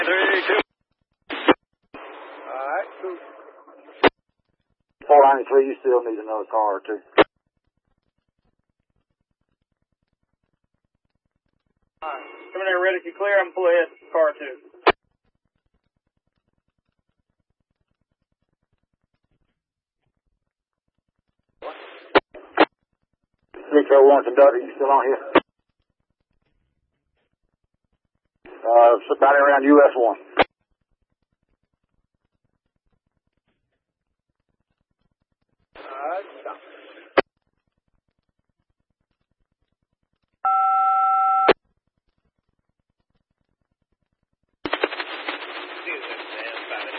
3, 2. Alright, cool. 493, you still need another car or two. Alright. Coming there ready to clear, I'm going to pull ahead. Car 2. Metro 1 conductor, you still on here? About around US 1. Alright, stop.